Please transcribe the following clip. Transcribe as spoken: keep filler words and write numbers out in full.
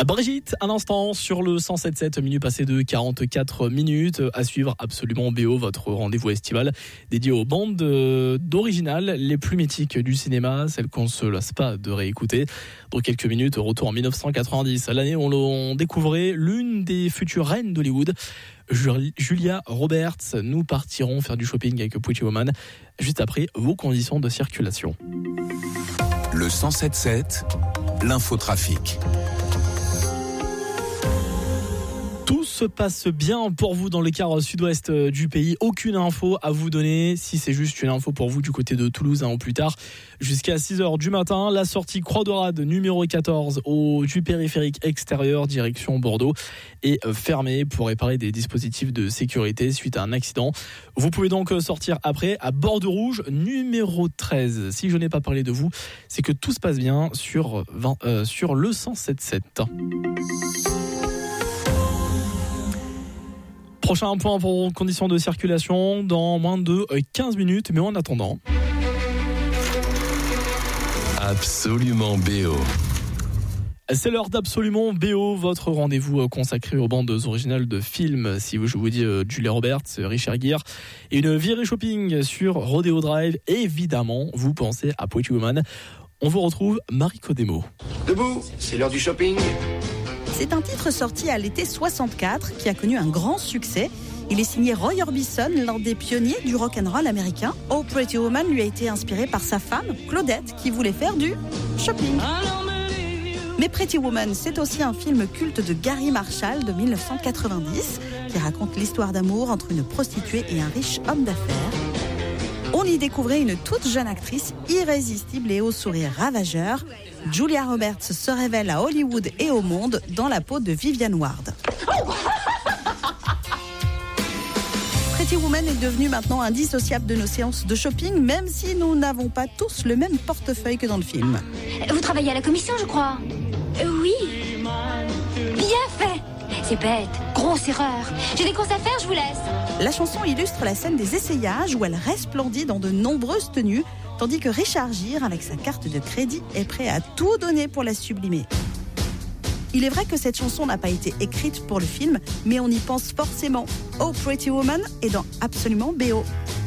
Brigitte, un instant sur le cent sept virgule sept, minutes passées de quarante-quatre minutes. À suivre absolument B O, votre rendez-vous estival dédié aux bandes d'original les plus mythiques du cinéma, celles qu'on ne se lasse pas de réécouter. Dans quelques minutes, retour en dix-neuf cent quatre-vingt-dix, l'année où on découvrait l'une des futures reines d'Hollywood, Julia Roberts. Nous partirons faire du shopping avec Pretty Woman juste après vos conditions de circulation. Le cent sept virgule sept, l'infotrafic. Tout se passe bien pour vous dans le quart sud-ouest du pays. Aucune info à vous donner. Si c'est juste une info pour vous du côté de Toulouse, un an plus tard, jusqu'à six heures du matin, la sortie Croix-Dorade numéro quatorze au, du périphérique extérieur direction Bordeaux est fermée pour réparer des dispositifs de sécurité suite à un accident. Vous pouvez donc sortir après à Bordeaux-Rouge numéro treize. Si je n'ai pas parlé de vous, c'est que tout se passe bien sur, vingt, euh, sur le cent sept virgule sept. Prochain point pour conditions de circulation dans moins de quinze minutes, mais en attendant... Absolument B O. C'est l'heure d'Absolument B O, votre rendez-vous consacré aux bandes originales de films. Si je vous dis Julia Roberts, Richard Gere et une virée shopping sur Rodeo Drive, évidemment, vous pensez à Pretty Woman. On vous retrouve Marie Codemo. Debout, c'est l'heure du shopping. C'est un titre sorti à l'été soixante-quatre qui a connu un grand succès. Il est signé Roy Orbison, l'un des pionniers du rock'n'roll américain. Oh Pretty Woman lui a été inspiré par sa femme, Claudette, qui voulait faire du shopping. Mais Pretty Woman, c'est aussi un film culte de Gary Marshall de dix-neuf cent quatre-vingt-dix qui raconte l'histoire d'amour entre une prostituée et un riche homme d'affaires. On y découvrait une toute jeune actrice irrésistible et au sourire ravageur. Julia Roberts se révèle à Hollywood et au monde dans la peau de Vivian Ward. Pretty Woman est devenue maintenant indissociable de nos séances de shopping, même si nous n'avons pas tous le même portefeuille que dans le film. Vous travaillez à la commission, je crois. euh, Oui. Bien fait. C'est bête, grosse erreur. J'ai des courses à faire, je vous laisse. La chanson illustre la scène des essayages où elle resplendit dans de nombreuses tenues, tandis que Richard Gere, avec sa carte de crédit, est prêt à tout donner pour la sublimer. Il est vrai que cette chanson n'a pas été écrite pour le film, mais on y pense forcément. Oh Pretty Woman est dans Absolument B O.